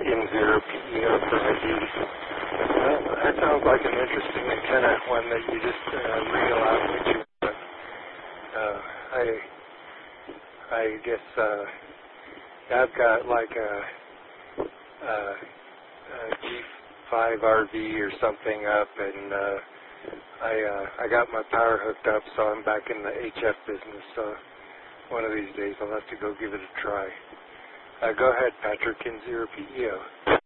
in0 PEO for ID. Well, that sounds like an interesting antenna, one that you just reel out what you want. I guess I've got like a G5RV or something up, and I got my power hooked up, so I'm back in the HF business. So one of these days I'll have to go give it a try. Go ahead, Patrick, in0 PEO.